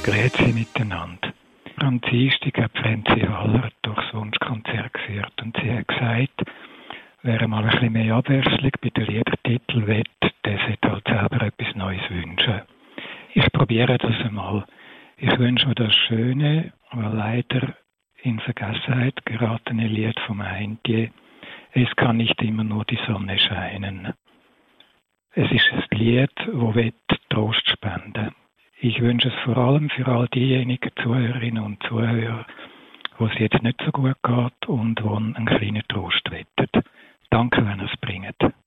Grüezi miteinander. Am Dienstag hat Franzi Haller durchs Wunschkonzert geführt und sie hat gesagt, wer mal ein bisschen mehr Abwechslung bei den Liedertiteln will, der sollte halt selber etwas Neues wünschen. Ich probiere das einmal. Ich wünsche mir das schöne, aber leider in Vergessenheit geratene Lied vom Heintje. Es kann nicht immer nur die Sonne scheinen. Es ist ein Lied, das Trost spenden. Ich wünsche es vor allem für all diejenigen Zuhörerinnen und Zuhörer, wo es jetzt nicht so gut geht und die einen kleinen Trost wettet. Danke, wenn ihr es bringt.